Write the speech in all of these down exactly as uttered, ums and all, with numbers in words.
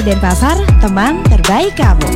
Denpasar, teman terbaik kamu.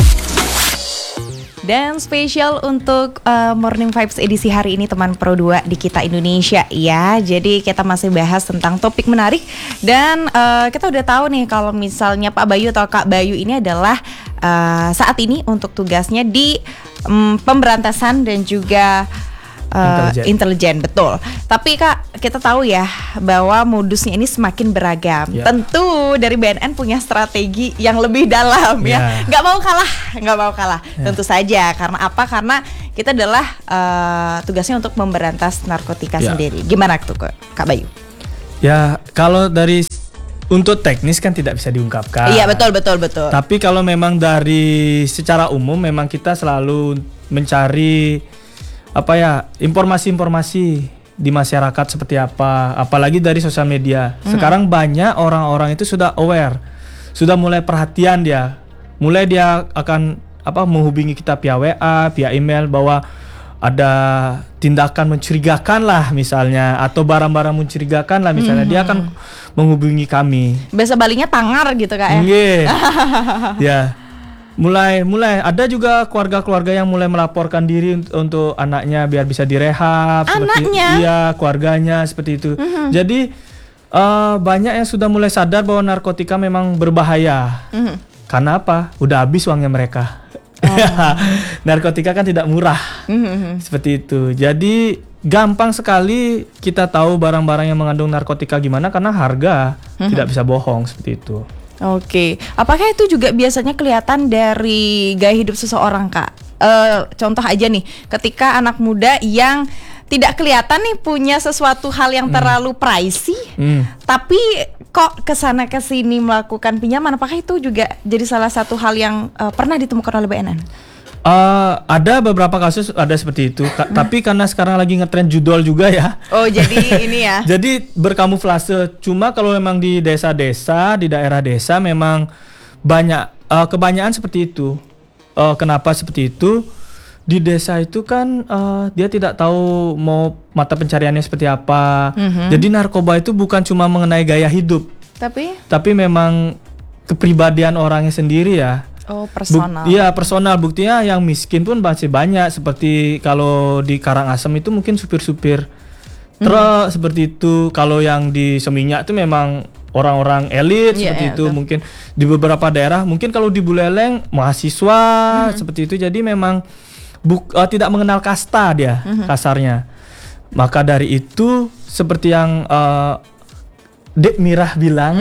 Dan spesial untuk uh, Morning Vibes edisi hari ini teman Pro dua di Kita Indonesia ya. Jadi kita masih bahas tentang topik menarik. Dan uh, kita udah tahu nih kalau misalnya Pak Bayu atau Kak Bayu ini adalah uh, saat ini untuk tugasnya di um, pemberantasan dan juga Uh, intelijen, betul. Tapi Kak, kita tahu ya bahwa modusnya ini semakin beragam. Yeah. Tentu dari B N N punya strategi yang lebih dalam yeah. ya. Gak mau kalah, gak mau kalah. Yeah. Tentu saja. Karena apa? Karena kita adalah uh, tugasnya untuk memberantas narkotika yeah. sendiri. Gimana tuh Kak Bayu? Ya, kalau dari untuk teknis kan tidak bisa diungkapkan. Iya, betul, betul, betul. Tapi kalau memang dari secara umum memang kita selalu mencari apa ya, informasi-informasi di masyarakat seperti apa, apalagi dari sosial media. Hmm. Sekarang banyak orang-orang itu sudah aware, sudah mulai perhatian dia, mulai dia akan apa menghubungi kita via W A, via email bahwa ada tindakan mencurigakan lah misalnya, atau barang-barang mencurigakan lah misalnya, hmm. dia akan menghubungi kami. Bahasa Balinya tangar gitu Kak ya? Iya, ya. Mulai, mulai ada juga keluarga-keluarga yang mulai melaporkan diri untuk, untuk anaknya biar bisa direhab. Anaknya? Seperti, iya, keluarganya seperti itu. Mm-hmm. Jadi uh, banyak yang sudah mulai sadar bahwa narkotika memang berbahaya. Mm-hmm. Karena apa? Udah habis uangnya mereka. Oh. Narkotika kan tidak murah. Mm-hmm. Seperti itu. Jadi gampang sekali kita tahu barang-barang yang mengandung narkotika gimana karena harga mm-hmm. tidak bisa bohong seperti itu. Oke, apakah itu juga biasanya kelihatan dari gaya hidup seseorang Kak? Uh, contoh aja nih, ketika anak muda yang tidak kelihatan nih punya sesuatu hal yang terlalu hmm. pricey, hmm. tapi kok kesana kesini melakukan pinjaman, apakah itu juga jadi salah satu hal yang uh, pernah ditemukan oleh B N N? Uh, ada beberapa kasus ada seperti itu, Ka- tapi karena sekarang lagi ngetren judol juga ya. Oh jadi ini ya. Jadi berkamuflase. Cuma kalau memang di desa-desa, di daerah desa memang banyak uh, kebanyakan seperti itu. Uh, kenapa seperti itu? Di desa itu kan uh, dia tidak tahu mau mata pencariannya seperti apa. Mm-hmm. Jadi narkoba itu bukan cuma mengenai gaya hidup, tapi tapi memang kepribadian orangnya sendiri ya. Oh, personal. Iya, Buk- personal. Buktinya yang miskin pun masih banyak. Seperti kalau di Karangasem itu mungkin supir-supir truk mm-hmm. seperti itu. Kalau yang di Seminyak itu memang orang-orang elit yeah, seperti yeah, itu. Betul. Mungkin di beberapa daerah, mungkin kalau di Buleleng mahasiswa mm-hmm. seperti itu. Jadi memang buk- uh, tidak mengenal kasta dia mm-hmm. kasarnya. Maka dari itu seperti yang uh, Dek Mirah bilang,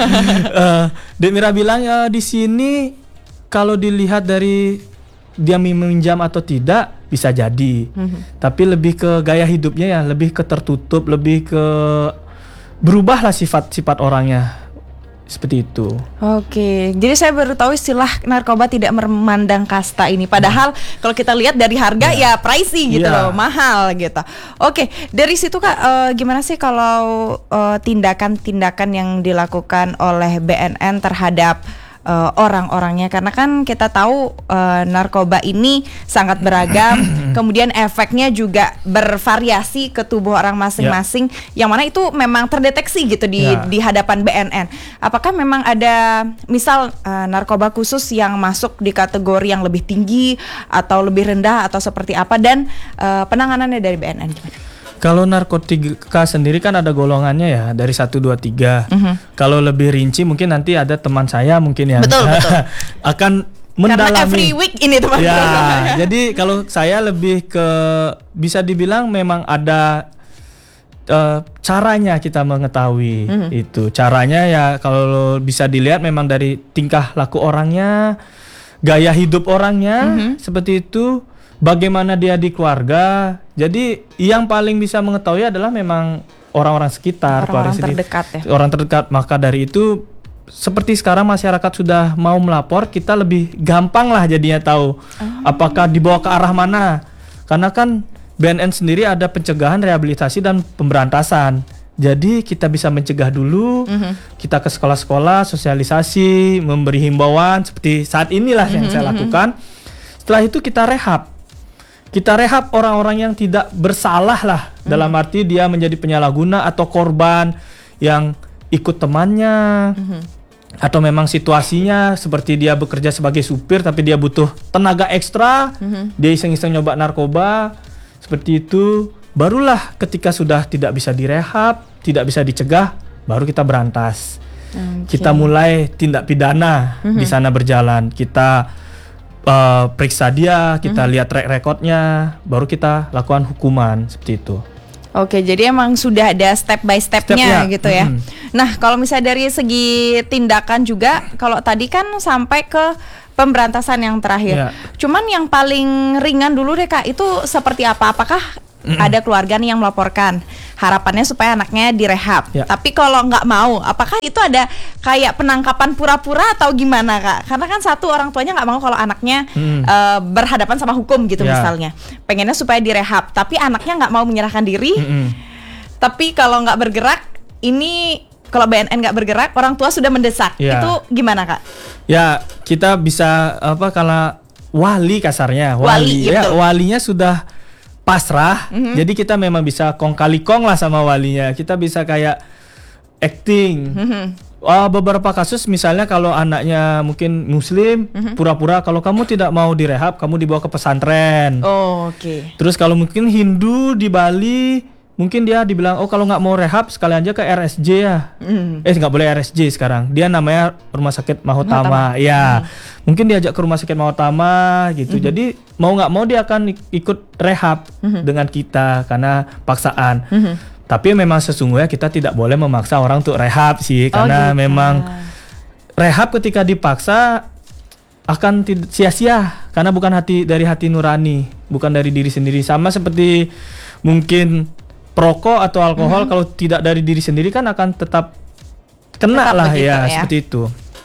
uh, Dek Mirah bilang ya di sini. Kalau dilihat dari dia meminjam atau tidak bisa jadi, mm-hmm. tapi lebih ke gaya hidupnya ya, lebih ke tertutup, lebih ke berubahlah sifat-sifat orangnya seperti itu. Oke, jadi saya baru tahu istilah narkoba tidak memandang kasta ini. Padahal hmm. kalau kita lihat dari harga yeah. ya pricey gitu yeah. loh, mahal gitu. Oke, dari situ Kak, uh, gimana sih kalau uh, tindakan-tindakan yang dilakukan oleh B N N terhadap Uh, orang-orangnya, karena kan kita tahu uh, narkoba ini sangat beragam, kemudian efeknya juga bervariasi ke tubuh orang masing-masing, yeah. yang mana itu memang terdeteksi gitu di yeah. di hadapan B N N. Apakah memang ada misal uh, narkoba khusus yang masuk di kategori yang lebih tinggi atau lebih rendah atau seperti apa, dan uh, penanganannya dari B N N gimana? Kalau narkotika sendiri kan ada golongannya ya, dari satu, dua, tiga. Mm-hmm. Kalau lebih rinci mungkin nanti ada teman saya mungkin yang betul, betul. akan mendalami. Karena every week ini teman-teman. Ya, jadi kalau saya lebih ke, bisa dibilang memang ada uh, caranya kita mengetahui mm-hmm. itu. Caranya ya kalau bisa dilihat memang dari tingkah laku orangnya, gaya hidup orangnya, mm-hmm. seperti itu. Bagaimana dia di keluarga. Jadi yang paling bisa mengetahui adalah memang orang-orang sekitar, orang-orang terdekat ya. Orang terdekat. Maka dari itu seperti sekarang masyarakat sudah mau melapor, kita lebih gampang lah jadinya tahu oh. apakah dibawa ke arah mana. Karena kan B N N sendiri ada pencegahan, rehabilitasi dan pemberantasan. Jadi kita bisa mencegah dulu, mm-hmm. kita ke sekolah-sekolah, sosialisasi, memberi himbauan seperti saat inilah mm-hmm. yang saya lakukan. Setelah itu kita rehab. Kita rehab orang-orang yang tidak bersalah lah, hmm. dalam arti dia menjadi penyalahguna atau korban yang ikut temannya, hmm. atau memang situasinya seperti dia bekerja sebagai supir tapi dia butuh tenaga ekstra, mm-hmm. dia iseng-iseng nyoba narkoba seperti itu, barulah ketika sudah tidak bisa direhab, tidak bisa dicegah, baru kita berantas. Okay. Kita mulai tindak pidana mm-hmm. di sana berjalan. Kita uh, periksa dia, kita mm-hmm. lihat track recordnya, baru kita lakukan hukuman seperti itu. Oke, jadi emang sudah ada step by stepnya Step, ya. gitu ya. Hmm. Nah, kalau misalnya dari segi tindakan juga, kalau tadi kan sampai ke pemberantasan yang terakhir. Ya. Cuman yang paling ringan dulu deh Kak, itu seperti apa? Apakah Mm-mm. ada keluarga nih yang melaporkan harapannya supaya anaknya direhab, ya. Tapi kalau nggak mau, apakah itu ada kayak penangkapan pura-pura atau gimana Kak? Karena kan satu, orang tuanya nggak mau kalau anaknya mm. uh, berhadapan sama hukum gitu ya. Misalnya pengennya supaya direhab, tapi anaknya nggak mau menyerahkan diri. Mm-mm. Tapi kalau nggak bergerak, ini kalau B N N nggak bergerak, orang tua sudah mendesak. Ya. Itu gimana Kak? Ya, kita bisa apa kalau wali kasarnya, wali, wali ya, walinya sudah pasrah, mm-hmm. jadi kita memang bisa kong kali kong lah sama walinya. Kita bisa kayak acting. Mm-hmm. Oh, beberapa kasus misalnya kalau anaknya mungkin muslim, mm-hmm. pura-pura kalau kamu tidak mau direhab, kamu dibawa ke pesantren. Oh, oke. Okay. Terus kalau mungkin Hindu di Bali, mungkin dia dibilang, oh kalau nggak mau rehab sekalian aja ke R S J ya. Mm. Eh nggak boleh R S J sekarang. Dia namanya Rumah Sakit Mahotama. Mahotama. Ya, mm. mungkin diajak ke Rumah Sakit Mahotama gitu. Mm-hmm. Jadi mau nggak mau dia akan ikut rehab mm-hmm. dengan kita karena paksaan. Mm-hmm. Tapi memang sesungguhnya kita tidak boleh memaksa orang untuk rehab sih, karena oh, gitu. Memang rehab ketika dipaksa akan tid- sia-sia karena bukan hati dari hati nurani, bukan dari diri sendiri. Sama seperti mungkin perokok atau alkohol, mm-hmm. kalau tidak dari diri sendiri kan akan tetap kena tetap lah begitu, ya, ya seperti itu.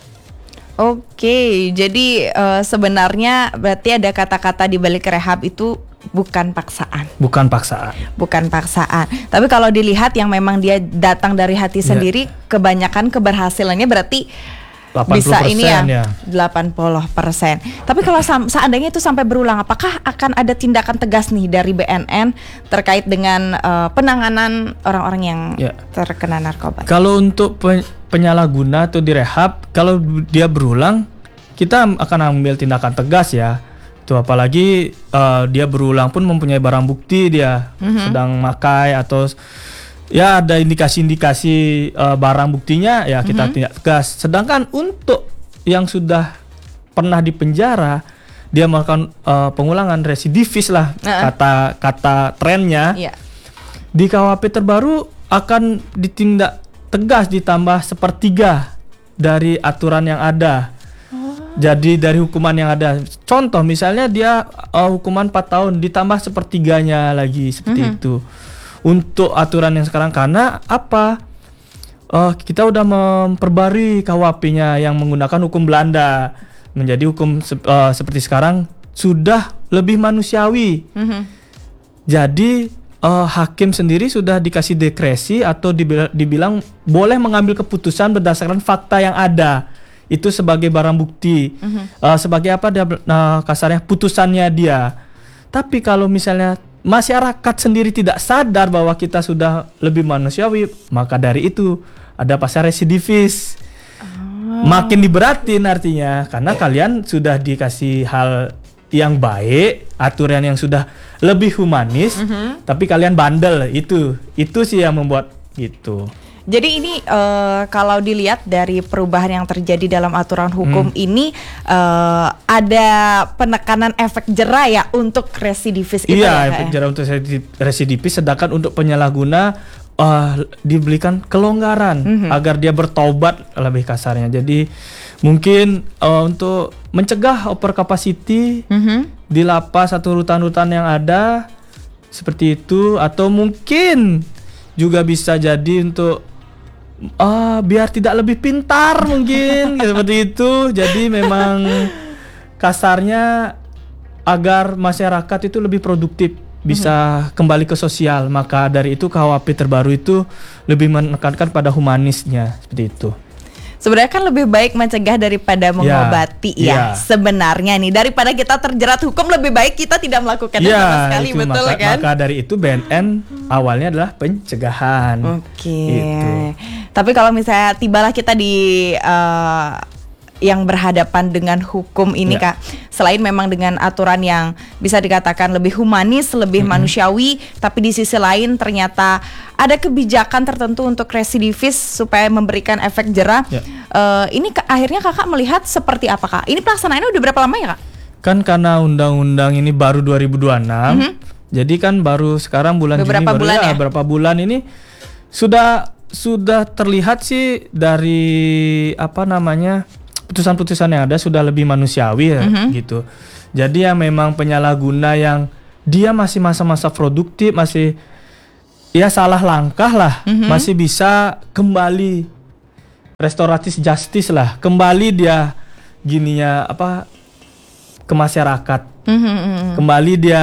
Oke, jadi uh, sebenarnya berarti ada kata-kata di balik rehab itu bukan paksaan. Bukan paksaan. Bukan paksaan. Tapi kalau dilihat yang memang dia datang dari hati yeah. sendiri, kebanyakan keberhasilannya berarti bisa ini ya, ya delapan puluh persen. Tapi kalau sam- seandainya itu sampai berulang, apakah akan ada tindakan tegas nih dari B N N terkait dengan uh, penanganan orang-orang yang ya. terkena narkoba? Kalau untuk pe- penyalahguna atau direhab, kalau dia berulang, kita akan ambil tindakan tegas ya. Tuh apalagi uh, dia berulang pun mempunyai barang bukti dia mm-hmm. sedang makai atau ya ada indikasi-indikasi uh, barang buktinya ya kita mm-hmm. tindak tegas. Sedangkan untuk yang sudah pernah dipenjara, dia melakukan uh, pengulangan residivis lah uh-uh. kata kata trennya. Yeah. Di K W P terbaru akan ditindak tegas ditambah sepertiga dari aturan yang ada. Oh. Jadi dari hukuman yang ada. Contoh misalnya dia uh, hukuman empat tahun ditambah sepertiganya lagi seperti mm-hmm. itu. Untuk aturan yang sekarang, karena apa? Uh, kita udah memperbarui K W P-nya yang menggunakan hukum Belanda menjadi hukum se- uh, seperti sekarang sudah lebih manusiawi. Mm-hmm. Jadi uh, hakim sendiri sudah dikasih diskresi atau dibil- dibilang boleh mengambil keputusan berdasarkan fakta yang ada. Itu sebagai barang bukti. Mm-hmm. Uh, sebagai apa dia uh, kasarnya putusannya dia. Tapi kalau misalnya masyarakat sendiri tidak sadar bahwa kita sudah lebih manusiawi, maka dari itu ada pasal residivis. Oh. Makin diberatin artinya, karena kalian sudah dikasih hal yang baik, aturan yang sudah lebih humanis, mm-hmm. tapi kalian bandel. Itu itu sih yang membuat gitu. Jadi ini uh, kalau dilihat dari perubahan yang terjadi dalam aturan hukum hmm. ini uh, ada penekanan efek jera ya untuk residivis itu. Iya, ya, efek jera untuk residivis, sedangkan untuk penyalahguna uh, diberikan kelonggaran mm-hmm. agar dia bertobat lebih kasarnya. Jadi mungkin uh, untuk mencegah over capacity mm-hmm. di lapas atau rutan-rutan yang ada seperti itu, atau mungkin juga bisa jadi untuk Uh, biar tidak lebih pintar mungkin seperti itu. Jadi memang kasarnya agar masyarakat itu lebih produktif, bisa mm-hmm. kembali ke sosial. Maka dari itu K W P terbaru itu lebih menekankan pada humanisnya seperti itu. Sebenarnya kan lebih baik mencegah daripada mengobati ya, ya. Sebenarnya nih, daripada kita terjerat hukum, lebih baik kita tidak melakukannya ya, sama sekali, itu, betul maka, kan? Maka dari itu B N N awalnya adalah pencegahan. Oke. Okay. Tapi kalau misalnya tibalah kita di uh, yang berhadapan dengan hukum ini ya. Kak, selain memang dengan aturan yang bisa dikatakan lebih humanis, lebih mm-hmm. manusiawi, tapi di sisi lain ternyata ada kebijakan tertentu untuk residivis supaya memberikan efek jera. Ya. Uh, ini ke, akhirnya kakak melihat seperti apa Kak? Ini pelaksanaannya udah berapa lama ya Kak? Kan karena undang-undang ini baru dua ribu dua puluh enam, mm-hmm. jadi kan baru sekarang bulan beberapa Juni bulan baru ya, ya beberapa bulan ini sudah sudah terlihat sih dari apa namanya putusan-putusan yang ada sudah lebih manusiawi ya, mm-hmm. gitu. Jadi ya memang penyalahguna yang dia masih masa-masa produktif, masih ya salah langkah lah, mm-hmm. masih bisa kembali restoratif justice lah, kembali dia gininya apa ke masyarakat, mm-hmm. kembali dia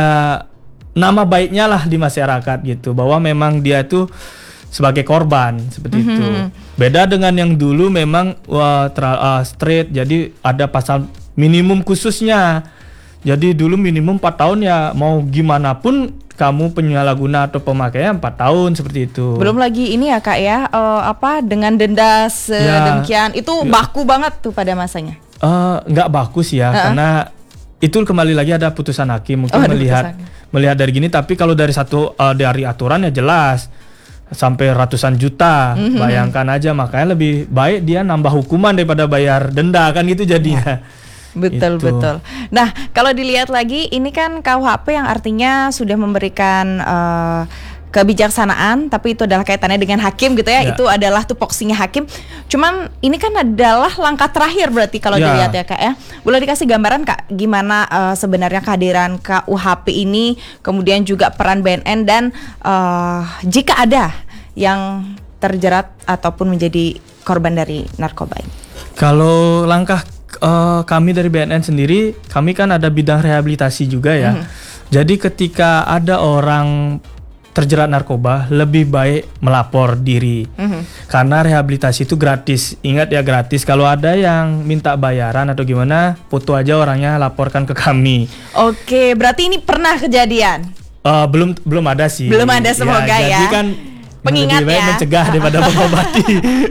nama baiknya lah di masyarakat gitu, bahwa memang dia tuh sebagai korban seperti mm-hmm. itu. Beda dengan yang dulu memang wah, tra, uh, straight, jadi ada pasal minimum khususnya. Jadi dulu minimum empat tahun ya, mau gimana pun kamu penyalahguna atau pemakainya empat tahun seperti itu. Belum lagi ini ya Kak ya, uh, apa dengan denda sedemikian ya, itu baku ya. Banget tuh pada masanya. Uh, nggak baku sih ya, uh-uh. karena itu kembali lagi ada putusan hakim mungkin oh, melihat putusan. melihat dari gini, tapi kalau dari satu uh, dari aturan ya jelas sampai ratusan juta, mm-hmm. bayangkan aja, makanya lebih baik dia nambah hukuman daripada bayar denda kan gitu jadinya. Ya. Betul itu. Betul. Nah kalau dilihat lagi ini kan K U H P yang artinya sudah memberikan uh, kebijaksanaan, tapi itu adalah kaitannya dengan hakim gitu ya, ya. Itu adalah tupoksinya hakim. Cuman ini kan adalah langkah terakhir berarti kalau ya. Dilihat ya Kak ya. Boleh dikasih gambaran Kak gimana uh, sebenarnya kehadiran K U H P ini, kemudian juga peran B N N dan uh, jika ada yang terjerat ataupun menjadi korban dari narkoba ini. Kalau langkah uh, kami dari B N N sendiri, kami kan ada bidang rehabilitasi juga ya. Mm. Jadi ketika ada orang terjerat narkoba, lebih baik melapor diri, mm-hmm. karena rehabilitasi itu gratis. Ingat ya, gratis. Kalau ada yang minta bayaran atau gimana, foto aja orangnya, laporkan ke kami. Oke, berarti ini pernah kejadian? Uh, belum belum ada sih. Belum ada, semoga ya. Jadi kan pengingat lebih baik ya, mencegah daripada mengobati.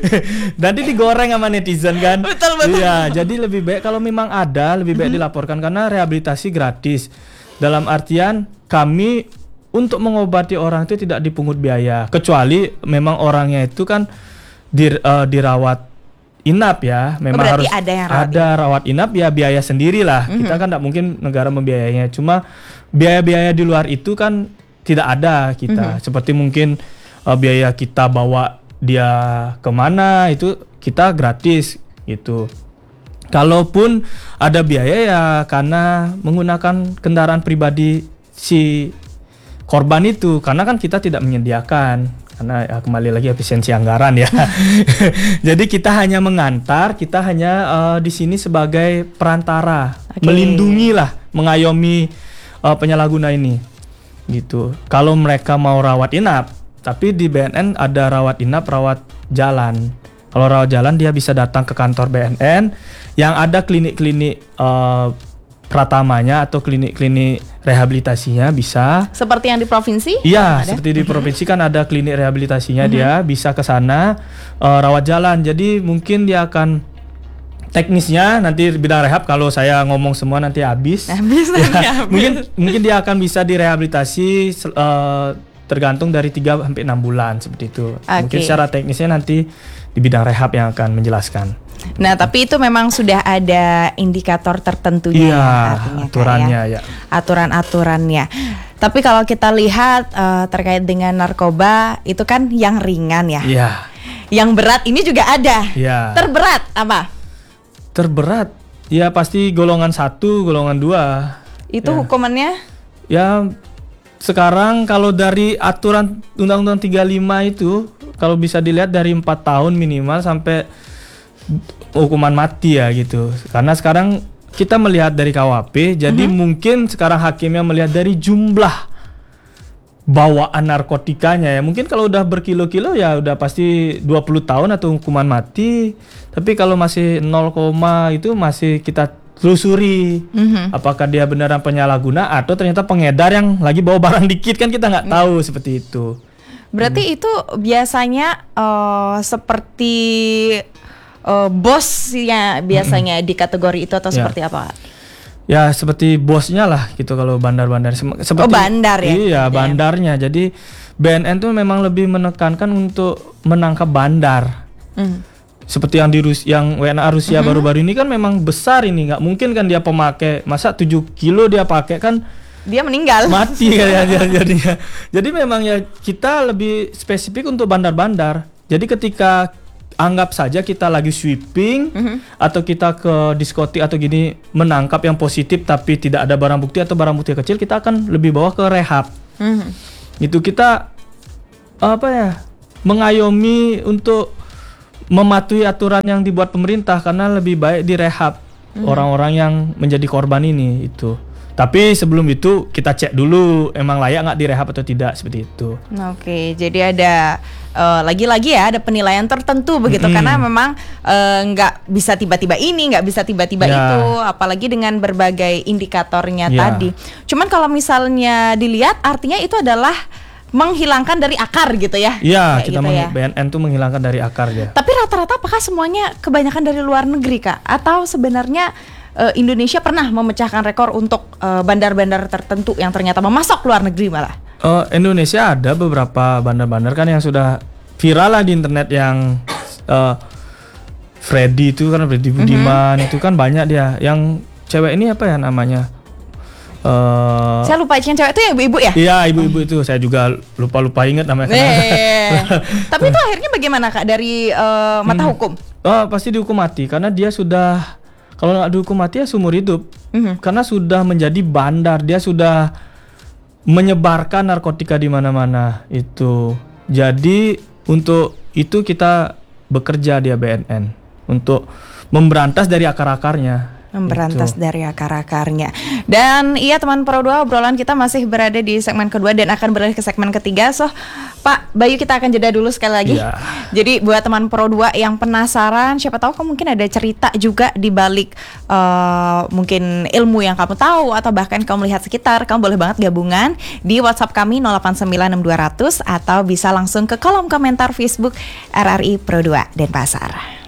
Nanti digoreng sama netizen kan. Betul betul. Iya, jadi lebih baik kalau memang ada, lebih baik mm-hmm. dilaporkan, karena rehabilitasi gratis. Dalam artian kami untuk mengobati orang itu tidak dipungut biaya, kecuali memang orangnya itu kan dir, uh, dirawat inap ya, memang oh, harus ada, yang rawat, ada inap. rawat inap ya, biaya sendirilah. Mm-hmm. Kita kan tidak mungkin negara membiayainya, cuma biaya-biaya di luar itu kan tidak ada kita. Mm-hmm. Seperti mungkin uh, biaya kita bawa dia kemana itu kita gratis gitu. Kalaupun ada biaya ya karena menggunakan kendaraan pribadi si korban itu, karena kan kita tidak menyediakan, karena ya, kembali lagi efisiensi anggaran ya. Jadi kita hanya mengantar, kita hanya uh, di sini sebagai perantara, okay. melindungi lah, mengayomi uh, penyalahguna ini, gitu. Kalau mereka mau rawat inap, tapi di B N N ada rawat inap, rawat jalan. Kalau rawat jalan dia bisa datang ke kantor B N N yang ada klinik-klinik uh, pratamanya atau klinik-klinik rehabilitasinya bisa. Seperti yang di provinsi? Iya, seperti di provinsi kan ada klinik rehabilitasinya, mm-hmm. dia bisa ke sana uh, rawat jalan. Jadi mungkin dia akan teknisnya nanti bidang rehab, kalau saya ngomong semua nanti habis. Habis ya, nanti habis. Mungkin mungkin dia akan bisa direhabilitasi uh, tergantung dari tiga sampai enam bulan seperti itu. Okay. Mungkin secara teknisnya nanti di bidang rehab yang akan menjelaskan. Nah, tapi itu memang sudah ada indikator tertentunya, iya, artinya aturannya ya. ya. Aturan-aturannya. Tapi kalau kita lihat uh, terkait dengan narkoba itu kan yang ringan ya. Iya. Yang berat ini juga ada. Iya. Terberat apa? Terberat ya pasti golongan satu, golongan dua. Itu ya. Hukumannya? Ya sekarang kalau dari aturan Undang-Undang tiga puluh lima itu, kalau bisa dilihat dari empat tahun minimal sampai hukuman mati ya gitu. Karena sekarang kita melihat dari K U H P, jadi mm-hmm. mungkin sekarang hakimnya melihat dari jumlah bawaan narkotikanya ya. Mungkin kalau udah berkilo-kilo ya udah pasti dua puluh tahun atau hukuman mati. Tapi kalau masih nol, itu masih kita telusuri. Mm-hmm. Apakah dia beneran penyalahguna atau ternyata pengedar yang lagi bawa barang dikit, kan kita nggak tahu mm. seperti itu. Berarti hmm. itu biasanya uh, seperti uh, bosnya biasanya hmm. di kategori itu atau ya. Seperti apa? Ya seperti bosnya lah gitu kalau bandar-bandar. Seperti, oh bandar ya? Iya bandarnya. Jadi B N N tuh memang lebih menekankan untuk menangkap bandar. Hmm. Seperti yang di Rus- yang W N A Rusia hmm. baru-baru ini kan memang besar ini. Nggak mungkin kan dia pemakai. Masa tujuh kilo dia pakai kan. Dia meninggal. Mati kayaknya jadinya. Jadi memang ya kita lebih spesifik untuk bandar-bandar. Jadi ketika anggap saja kita lagi sweeping mm-hmm. atau kita ke diskotik atau gini menangkap yang positif tapi tidak ada barang bukti atau barang bukti kecil, kita akan lebih bawa ke rehab. Mm-hmm. Itu kita apa ya? Mengayomi untuk mematuhi aturan yang dibuat pemerintah karena lebih baik direhab mm-hmm. orang-orang yang menjadi korban ini itu. Tapi sebelum itu kita cek dulu emang layak nggak direhab atau tidak seperti itu. Oke, jadi ada uh, lagi-lagi ya ada penilaian tertentu begitu mm-hmm. karena memang nggak uh, bisa tiba-tiba ini, nggak bisa tiba-tiba ya. Itu, apalagi dengan berbagai indikatornya ya. Tadi. Cuman kalau misalnya dilihat artinya itu adalah menghilangkan dari akar gitu ya. Iya, kita gitu meng- ya. B N N tuh menghilangkan dari akar ya. Tapi rata-rata apakah semuanya kebanyakan dari luar negeri Kak? Atau sebenarnya Uh, Indonesia pernah memecahkan rekor untuk uh, bandar-bandar tertentu yang ternyata memasok luar negeri malah? Uh, Indonesia ada beberapa bandar-bandar kan yang sudah viral lah di internet yang uh, Freddy itu kan Freddy Budiman mm-hmm. itu kan banyak dia. Yang cewek ini apa ya namanya? Uh, saya lupa yang cewek itu ya ibu-ibu ya? Iya ibu-ibu itu saya juga lupa-lupa ingat namanya. Tapi itu akhirnya bagaimana Kak dari uh, mata hmm. hukum? Oh, pasti dihukum mati karena dia sudah kalau nggak dihukum mati ya seumur hidup mm-hmm. karena sudah menjadi bandar, dia sudah menyebarkan narkotika di mana-mana itu. Jadi untuk itu kita bekerja di B N N untuk memberantas dari akar-akarnya. Memberantas itu. Dari akar-akarnya. Dan iya teman Pro dua, obrolan kita masih berada di segmen kedua dan akan beralih ke segmen ketiga. So Pak Bayu, kita akan jeda dulu sekali lagi ya. Jadi buat teman Pro dua yang penasaran, siapa tahu kamu mungkin ada cerita juga di balik uh, mungkin ilmu yang kamu tahu atau bahkan kamu lihat sekitar, kamu boleh banget gabungan di WhatsApp kami nol delapan sembilan enam dua nol nol atau bisa langsung ke kolom komentar Facebook R R I Pro dua Denpasar.